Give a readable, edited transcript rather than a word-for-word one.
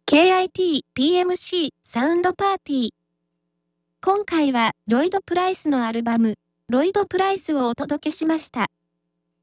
KIT PMC サウンドパーティー。今回はロイド・プライスのアルバム、ロイド・プライスをお届けしました。